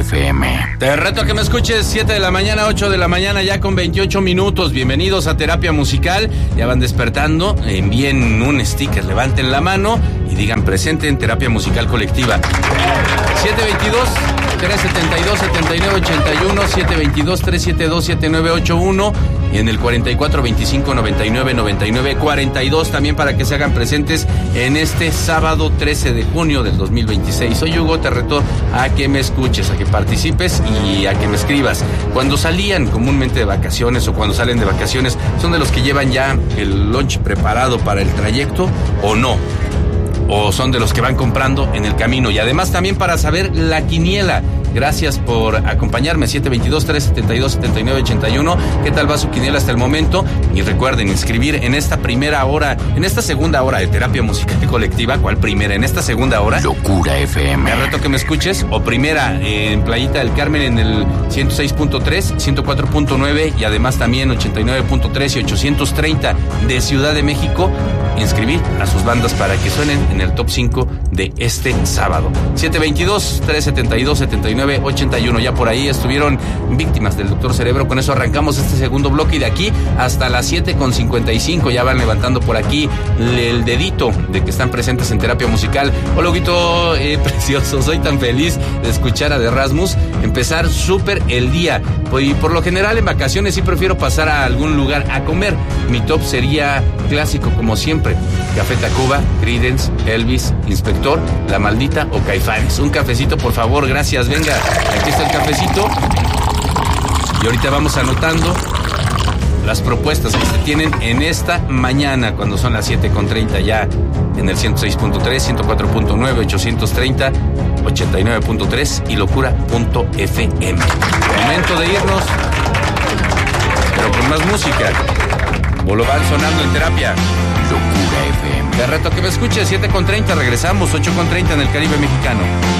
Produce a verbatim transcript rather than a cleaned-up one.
F M. Te reto a que me escuches, siete de la mañana, ocho de la mañana, ya con veintiocho minutos. Bienvenidos a Terapia Musical. Ya van despertando, envíen un sticker, levanten la mano y digan presente en Terapia Musical Colectiva. siete veintidós, trescientos setenta y dos, setenta y nueve ochenta y uno, siete veintidós, trescientos setenta y dos, setenta y nueve ochenta y uno y en el cuarenta y cuatro veinticinco noventa y nueve noventa y nueve cuarenta y dos también para que se hagan presentes en este sábado trece de junio del dos mil veintiséis. Soy Hugo, te reto a que me escuches, a que participes y a que me escribas. Cuando salían comúnmente de vacaciones o cuando salen de vacaciones, ¿son de los que llevan ya el lunch preparado para el trayecto o no? ¿O son de los que van comprando en el camino? Y además también para saber la quiniela. Gracias por acompañarme, siete veintidós, trescientos setenta y dos, setenta y nueve ochenta y uno. ¿Qué tal va su quiniela hasta el momento? Y recuerden inscribir en esta primera hora, en esta segunda hora de Terapia Musical Colectiva. ¿Cuál primera? En esta segunda hora. Locura F M. Me reto que me escuches. O primera en Playita del Carmen en el ciento seis punto tres, ciento cuatro punto nueve y además también ochenta y nueve punto tres y ochocientos treinta de Ciudad de México. Inscribir a sus bandas para que suenen en el top cinco de este sábado. siete veintidós, trescientos setenta y dos, setenta y nueve ochenta y uno. Ya por ahí estuvieron víctimas del Doctor Cerebro. Con eso arrancamos este segundo bloque y de aquí hasta las siete con cincuenta y cinco ya van levantando por aquí el dedito de que están presentes en Terapia Musical. Hola, Huguito, eh, precioso. Soy tan feliz de escuchar a The Rasmus empezar súper el día. Y por lo general en vacaciones sí prefiero pasar a algún lugar a comer. Mi top sería clásico como siempre: Café Tacuba, Creedence, Elvis, Inspector, La Maldita o Caifanes. Un cafecito, por favor, gracias. Venga, aquí está el cafecito. Y ahorita vamos anotando las propuestas que se tienen en esta mañana, cuando son las siete con treinta ya en el ciento seis punto tres, ciento cuatro punto nueve, ochocientos treinta, ochenta y nueve punto tres y locura punto f m. Momento de irnos, pero con más música. Boulevard sonando en Terapia. Locura F M. Te reto a que me escuches, siete con treinta, regresamos, ocho con treinta en el Caribe mexicano.